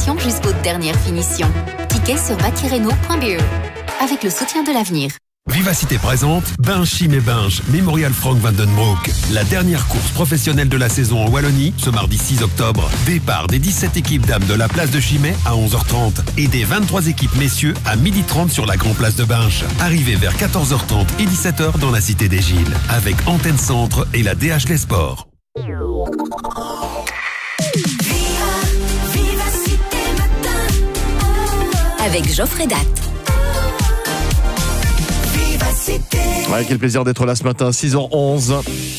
rénovation jusqu'aux dernières finitions. Tickets sur bâtireno.be. Avec le soutien de l'avenir. Vivacité présente Binge Chimay Binge Memorial Frank Van Den Broek. La dernière course professionnelle de la saison en Wallonie, ce mardi 6 octobre. Départ des 17 équipes dames de la place de Chimay à 11h30 et des 23 équipes messieurs à 12h30 sur la grande place de Binge. Arrivée vers 14h30 et 17h dans la cité des Gilles. Avec Antenne Centre et la DH Les Sports. Avec Geoffrey Datt. Ouais, quel plaisir d'être là ce matin, 6h11.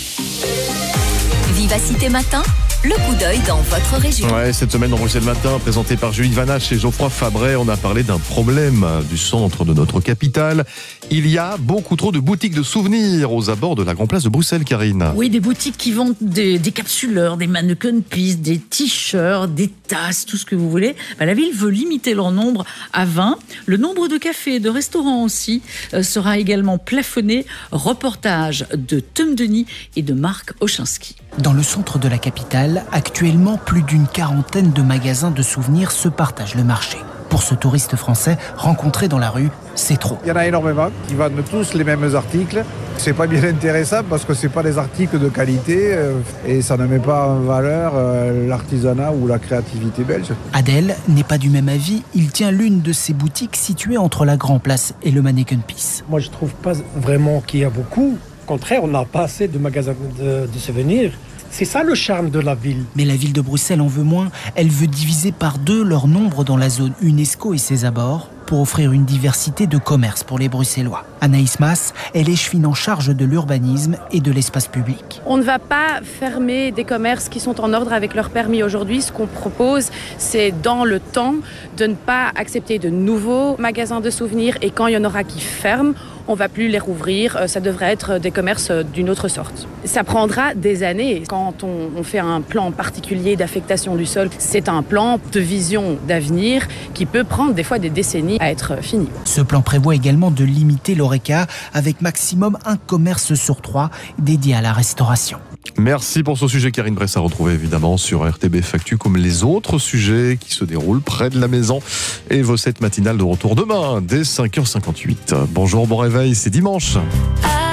Vivacité Matin, le coup d'œil dans votre région. Ouais, cette semaine dans Bruxelles Matin, présenté par Julie Vanache et Geoffroy Fabret, on a parlé d'un problème du centre de notre capitale. Il y a beaucoup trop de boutiques de souvenirs aux abords de la Grande Place de Bruxelles, Karine. Oui, des boutiques qui vendent des capsuleurs, des mannequin pieces, des t-shirts, des tasses, tout ce que vous voulez. La ville veut limiter leur nombre à 20. Le nombre de cafés et de restaurants aussi sera également plafonné. Reportage de Tom Denis et de Marc Ochinski. Dans le centre de la capitale, actuellement, plus d'une quarantaine de magasins de souvenirs se partagent le marché. Pour ce touriste français, rencontré dans la rue, c'est trop. Il y en a énormément qui vendent tous les mêmes articles. C'est pas bien intéressant parce que c'est pas des articles de qualité et ça ne met pas en valeur l'artisanat ou la créativité belge. Adèle n'est pas du même avis. Il tient l'une de ces boutiques situées entre la Grand Place et le Mannequin Peace. Moi, je trouve pas vraiment qu'il y a beaucoup. Au contraire, on n'a pas assez de magasins de souvenirs. C'est ça le charme de la ville. Mais la ville de Bruxelles en veut moins. Elle veut diviser par 2 leur nombre dans la zone UNESCO et ses abords pour offrir une diversité de commerces pour les Bruxellois. Anaïs Mas est l'échevine en charge de l'urbanisme et de l'espace public. On ne va pas fermer des commerces qui sont en ordre avec leur permis aujourd'hui. Ce qu'on propose, c'est dans le temps de ne pas accepter de nouveaux magasins de souvenirs et quand il y en aura qui ferment, on ne va plus les rouvrir. Ça devrait être des commerces d'une autre sorte. Ça prendra des années. Quand on fait un plan particulier d'affectation du sol, c'est un plan de vision d'avenir qui peut prendre des fois des décennies à être fini. Ce plan prévoit également de limiter l'horeca avec maximum un commerce sur 3 dédié à la restauration. Merci pour ce sujet, Karine Bress, à retrouver évidemment sur RTBF Actu, comme les autres sujets qui se déroulent près de la maison. Et vos 7 matinales de retour demain, dès 5h58. Bonjour, bon réveil, c'est dimanche.